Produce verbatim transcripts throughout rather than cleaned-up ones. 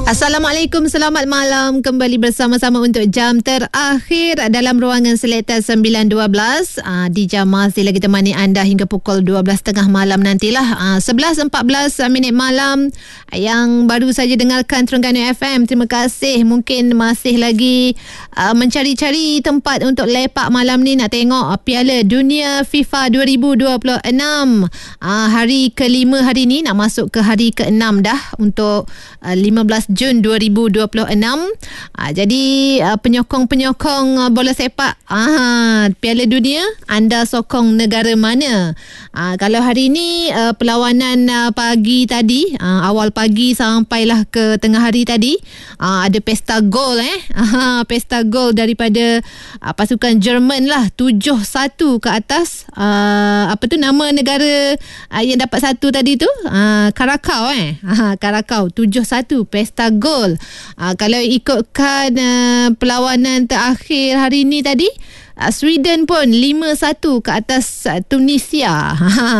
Assalamualaikum, selamat malam. Kembali bersama-sama untuk jam terakhir dalam ruangan Selekta sembilan dua belas. Uh, di jam masih lagi temani anda hingga pukul dua belas tiga puluh malam nantilah. Uh, sebelas empat belas minit malam. Yang baru saja dengarkan Terengganu F M, terima kasih. Mungkin masih lagi uh, mencari-cari tempat untuk lepak malam ni, nak tengok uh, Piala Dunia FIFA dua ribu dua puluh enam. Uh, hari kelima hari ni, nak masuk ke hari keenam dah untuk uh, lima belas Jun dua ribu dua puluh enam. Uh, jadi uh, penyokong-penyokong uh, bola sepak uh, Piala Dunia, anda sokong negara mana? Uh, kalau hari ni uh, perlawanan uh, pagi tadi, uh, awal pagi sampailah ke tengah hari tadi, uh, ada pesta gol eh. Uh, pesta gol daripada uh, pasukan Jerman lah, tujuh satu ke atas. Uh, apa tu nama negara uh, yang dapat satu tadi tu? Uh, Karakau eh. Uh, Karakau tujuh satu, pesta gol. Uh, kalau ikutkan uh, perlawanan terakhir hari ini tadi, uh, Sweden pun lima satu ke atas uh, Tunisia.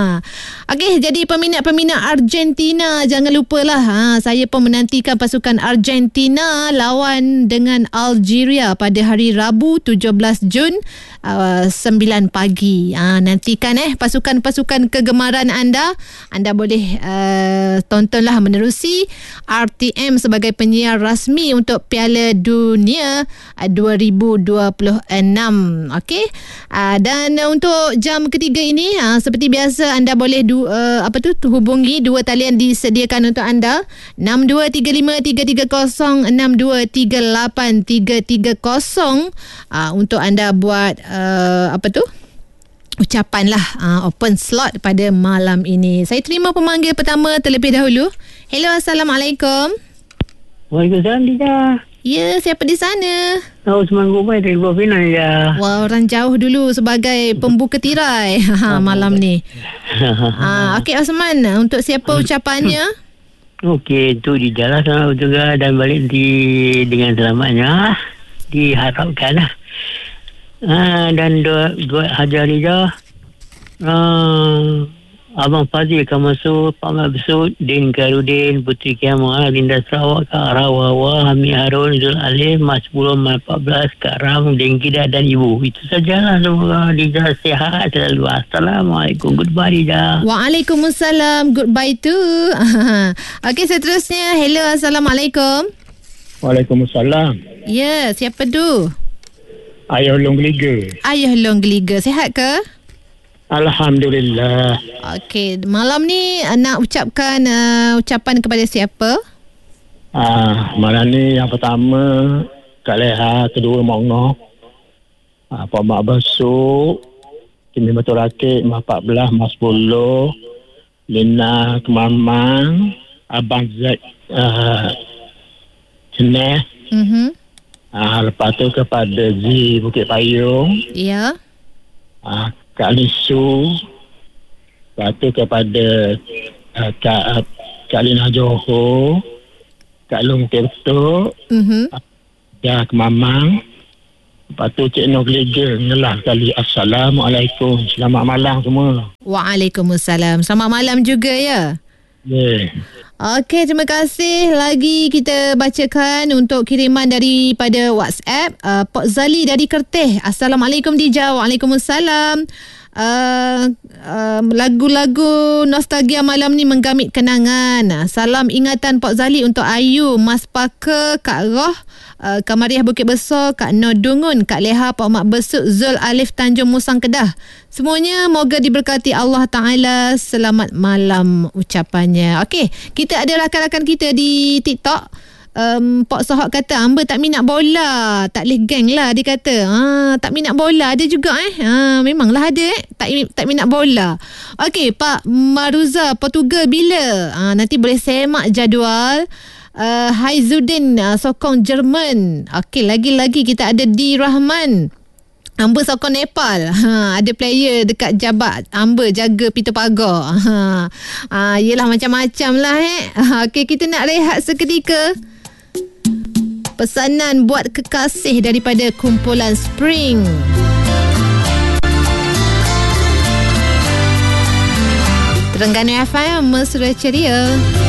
Okey, jadi peminat-peminat Argentina, jangan lupalah, ha, saya pun menantikan pasukan Argentina lawan dengan Algeria pada hari Rabu tujuh belas Jun uh, sembilan pagi. Ha, nantikan eh pasukan-pasukan kegemaran anda. Anda boleh uh, tontonlah menerusi R T M sebagai penyiar rasmi untuk Piala Dunia uh, dua ribu dua puluh enam. Okey. Uh, dan uh, untuk jam ketiga ini, uh, seperti biasa anda boleh du, uh, apa tu hubungi dua talian disediakan untuk anda, enam dua tiga lima tiga tiga kosong, enam dua tiga lapan tiga tiga kosong, uh, untuk anda buat uh, apa tu ucapan lah, uh, open slot pada malam ini. Saya terima pemanggil pertama terlebih dahulu. Hello, Assalamualaikum. Waalaikumsalam, Dija. Ya, siapa di sana? Oh, Osman Gumai dari Buah Pinang, ya. Wah, orang jauh dulu sebagai pembuka tirai ha, malam ni. Ha, Okey, Osman, untuk siapa ucapannya? Okey, itu dijalan sama juga dan balik di dengan selamatnya. Diharapkan lah. Ha, dan dua, dua hajar Dija. Uh, Abang Fazil akan masuk, Pak Mat Besut, Din Karudin, Puteri Kiamah, Linda Sarawak, Kak Rawawa, Hamid Harun, Zul Alif, Mas sepuluh, Mas empat belas, Kak Ram, Din Kida dan Ibu. Itu sajalah, semoga Dija sihat selalu. Assalamualaikum. Goodbye, Dija. Waalaikumsalam. Goodbye too. Okey, seterusnya. Hello, Assalamualaikum. Waalaikumsalam. Ya, siapa tu? Ayah Long Geliga. Ayah Long Geliga. Sihat ke? Alhamdulillah. Okey, malam ni nak ucapkan uh, ucapan kepada siapa? Ah, malam ni yang pertama Kak Leha, kedua Mak Ngoh, ah, Pak Mak Besuk, Kimi Batu Rakit, Mak empat belas, Mak sepuluh, Lina Kemamang, Abang Zaid uh, Ceneh. Mhm. Ah, lepas tu kepada Z Bukit Payung. Ya. Ah, Kak Lisu. Lepas tu kepada uh, Kak, uh, Kak Lina Johor, Kak Long Kerto, Mhm. Ya Kemamang. Lepas tu Cik Noh Geliga ngelah kali. Assalamualaikum. Selamat malam semua. Waalaikumsalam. Selamat malam juga ya. Yeah. Okey, terima kasih. Lagi kita bacakan untuk kiriman daripada WhatsApp. Uh, Pok Zali dari Kerteh. Assalamualaikum Dija. Waalaikumsalam. Uh, uh, lagu-lagu nostalgia malam ni menggamit kenangan. Salam ingatan Pok Zali untuk Ayu, Mas Paka, Kak Roh, uh, Kak Mariah Bukit Besar, Kak Noh Dungun, Kak Leha, Pak Mak Besut, Zul Alif Tanjung Musang Kedah. Semuanya moga diberkati Allah Ta'ala. Selamat malam ucapannya. Okey, kita ada rakan-rakan kita di TikTok. Um, Pak Sohak kata hamba tak minat bola, tak boleh geng lah dia kata. Ha, tak minat bola ada juga eh. Ha, memanglah ada eh tak tak minat bola. Okey, Pak Maruza Portugal bila? Ha, nanti boleh semak jadual. Uh, Haizuddin uh, sokong Jerman. Okey, lagi-lagi kita ada Di Rahman. Amba sokong Nepal. Ha, ada player dekat Jabat. Amba jaga pintu pagar. Ha, ha, yelah macam-macam lah eh. Okey, kita nak rehat seketika. Pesanan buat kekasih daripada kumpulan Spring. Terengganu F M, mesra ceria.